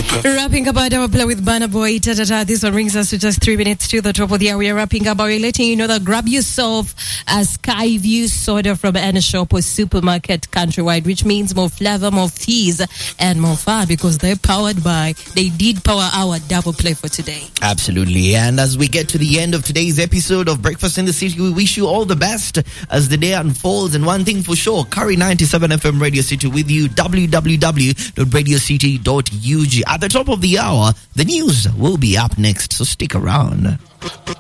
Wrapping up our double play with Burna Boy. This one brings us to just 3 minutes to the top of the hour. We are wrapping up. We're letting you know that grab yourself a Skyview soda from any shop or supermarket countrywide, which means more flavor, more fees, and more fun because they did power our double play for today. Absolutely. And as we get to the end of today's episode of Breakfast in the City, we wish you all the best as the day unfolds. And one thing for sure, Curry 97 FM Radio City with you, www.radiocity.ug. At the top of the hour, the news will be up next, so stick around.